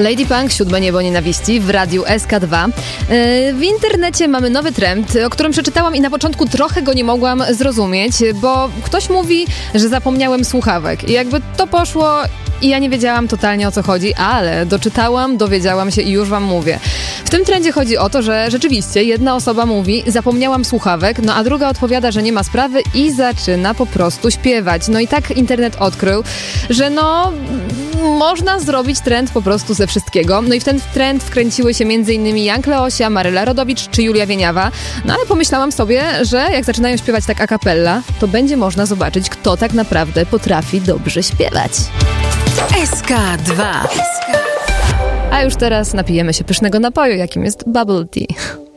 Lady Punk, Siódme niebo nienawiści w radiu SK2. W internecie mamy nowy trend, o którym przeczytałam i na początku trochę go nie mogłam zrozumieć, bo ktoś mówi, że zapomniałem słuchawek. I jakby to poszło i ja nie wiedziałam totalnie, o co chodzi, ale doczytałam, dowiedziałam się i już wam mówię. W tym trendzie chodzi o to, że rzeczywiście jedna osoba mówi, zapomniałam słuchawek, no a druga odpowiada, że nie ma sprawy i zaczyna po prostu śpiewać. No i tak internet odkrył, że można zrobić trend po prostu ze wszystkiego. No i w ten trend wkręciły się m.in. Jan Kleosia, Maryla Rodowicz czy Julia Wieniawa. No ale pomyślałam sobie, że jak zaczynają śpiewać tak a cappella, to będzie można zobaczyć, kto tak naprawdę potrafi dobrze śpiewać. SK2. A już teraz napijemy się pysznego napoju, jakim jest bubble tea.